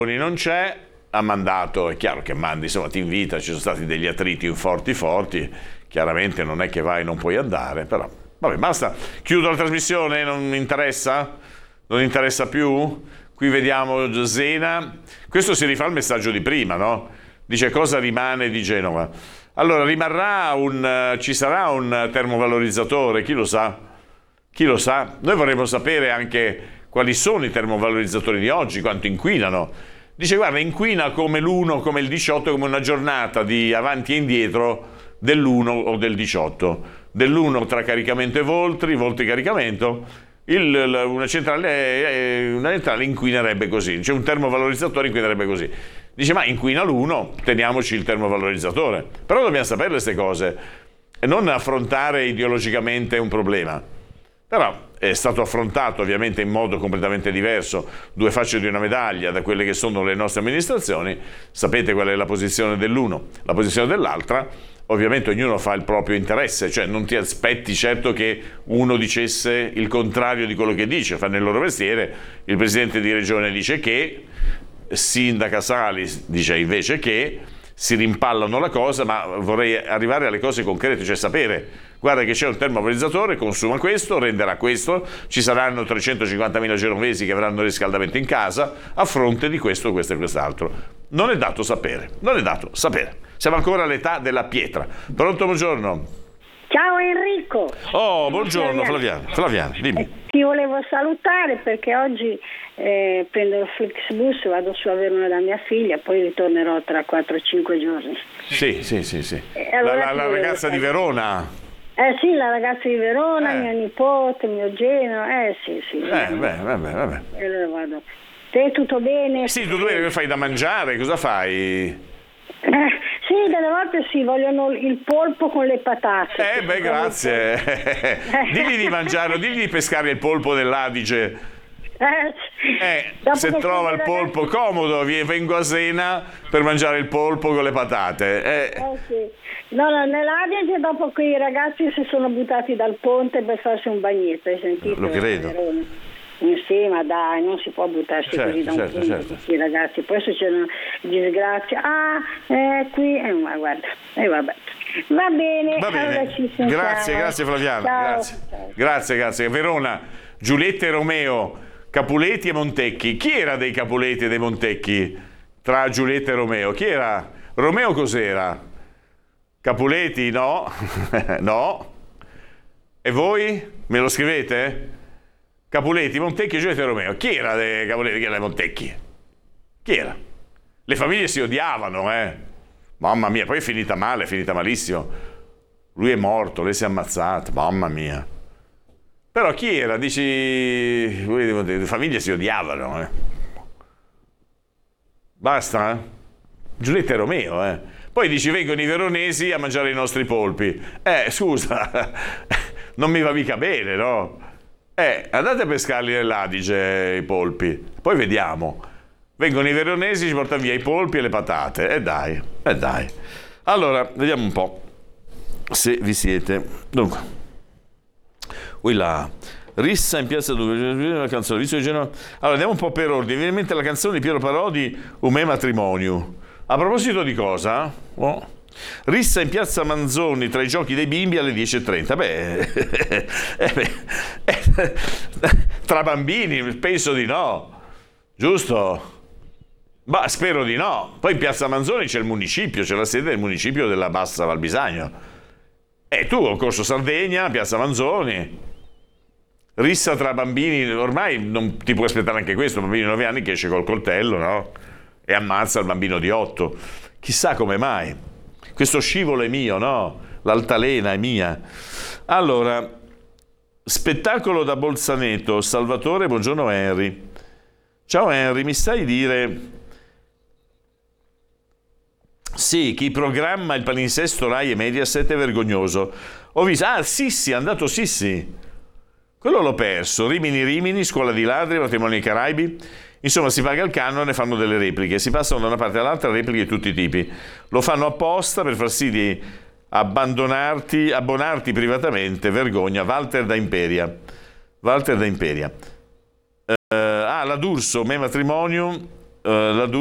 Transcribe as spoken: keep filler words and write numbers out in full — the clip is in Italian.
non c'è, ha mandato, è chiaro che mandi, insomma ti invita, ci sono stati degli attriti forti forti, chiaramente non è che vai e non puoi andare, però vabbè, basta, chiudo la trasmissione, non mi interessa, non interessa più, qui vediamo Zena, questo si rifà al messaggio di prima, no? Dice cosa rimane di Genova, allora rimarrà un, ci sarà un termovalorizzatore, chi lo sa, chi lo sa, noi vorremmo sapere anche quali sono i termovalorizzatori di oggi, quanto inquinano. Dice guarda, inquina come l'uno, come il diciotto, come una giornata di avanti e indietro dell'uno o del diciotto. Dell'uno tra caricamento e voltri, voltri caricamento, il, una, centrale, una centrale inquinerebbe così, cioè un termovalorizzatore inquinerebbe così. Dice ma inquina l'uno, teniamoci il termovalorizzatore. Però dobbiamo sapere queste cose e non affrontare ideologicamente un problema. Però è stato affrontato ovviamente in modo completamente diverso, due facce di una medaglia da quelle che sono le nostre amministrazioni. Sapete qual è la posizione dell'uno, la posizione dell'altra. Ovviamente ognuno fa il proprio interesse, cioè non ti aspetti certo che uno dicesse il contrario di quello che dice, fa nel loro mestiere. Il presidente di regione dice che, sindaca Salis dice invece che, si rimpallano la cosa, ma vorrei arrivare alle cose concrete, cioè sapere, guarda che c'è un termovalorizzatore, consuma questo, renderà questo, ci saranno trecentocinquantamila genovesi che avranno riscaldamento in casa a fronte di questo, questo e quest'altro. Non è dato sapere, non è dato sapere. Siamo ancora all'età della pietra. Pronto, buongiorno. Ciao Enrico. Oh, buongiorno Flaviana. Flaviana, dimmi. Eh, ti volevo salutare perché oggi eh, prendo il Flixbus, vado su a Verona da mia figlia, poi ritornerò tra quattro cinque giorni. Sì, sì, sì, sì. Eh, allora la, la, la ragazza di Verona. Eh sì, la ragazza di Verona, eh. mia nipote, mio genero, eh sì, sì. Eh, beh, vabbè, vabbè. E allora vado. Te tutto bene? Sì, tu dove fai da mangiare? Cosa fai? Eh, sì, delle volte sì, vogliono il polpo con le patate. Eh, beh, grazie. Digli di mangiare, digli di pescare il polpo dell'Adige. Eh, eh, se trova il polpo ragazzi... comodo, vengo a Zena per mangiare il polpo con le patate. Eh. Eh sì. No, no, nell'Adige dopo che i ragazzi si sono buttati dal ponte per farsi un bagnetto, hai sentito? Lo credo. Sì, ma dai, non si può buttarsi certo, così da un certo, punto certo. Questi ragazzi, poi succedono disgrazie, ah, eh, qui, eh, ma guarda, e eh, vabbè. Va bene, Va bene. Allora ci sentiamo. Grazie, grazie Flaviana, Ciao. grazie. Ciao. Grazie, grazie. Verona, Giulietta e Romeo, Capuleti e Montecchi. Chi era dei Capuleti e dei Montecchi tra Giulietta e Romeo? Chi era? Romeo cos'era? Capuleti? No? No? E voi? Me lo scrivete? Capuleti, Montecchi, Giulietta e Romeo. Chi era dei Capuleti? Chi era dei Montecchi? Chi era? Le famiglie si odiavano, eh? Mamma mia, poi è finita male, è finita malissimo. Lui è morto, lei si è ammazzata, mamma mia. Però chi era? Dici, le famiglie si odiavano, eh? Basta? Eh? Giulietta e Romeo, eh? Poi dici, vengono i veronesi a mangiare i nostri polpi. Eh, scusa, non mi va mica bene, no? Eh, andate a pescarli nell'Adige i polpi, poi vediamo. Vengono i veronesi, ci portano via i polpi e le patate. E eh dai, e eh dai. Allora, vediamo un po' se vi siete. Dunque, qui là, Rissa in piazza dove la canzone visto di Genova. Allora, andiamo un po' per ordine. Mi viene in mente la canzone di Piero Parodi, Un me matrimonio. A proposito di cosa? Oh. Rissa in piazza Manzoni tra i giochi dei bimbi alle dieci e trenta. Beh, eh beh eh, tra bambini penso di no, giusto? Ma spero di no. Poi in piazza Manzoni c'è il municipio, c'è la sede del municipio della Bassa Valbisagno. E tu ho corso Sardegna, piazza Manzoni. Rissa tra bambini, ormai non ti puoi aspettare anche questo, un bambino di nove anni che esce col coltello, no? E ammazza il bambino di otto. Chissà come mai. Questo scivolo è mio, no? L'altalena è mia. Allora, spettacolo da Bolzaneto. Salvatore, buongiorno Henry. Ciao Henry, mi sai dire... Sì, chi programma il palinsesto Rai e Mediaset è vergognoso. Ho visto... Ah, Sissi, è andato Sissi. Quello l'ho perso. Rimini Rimini, Scuola di Ladri, Matrimoni ai Caraibi... Insomma, si paga il canone e fanno delle repliche, si passano da una parte all'altra repliche di tutti i tipi. Lo fanno apposta per far sì di abbandonarti, abbonarti privatamente, vergogna. Walter da Imperia. Walter da Imperia. Uh, ah, la D'Urso, me matrimonio, eh, la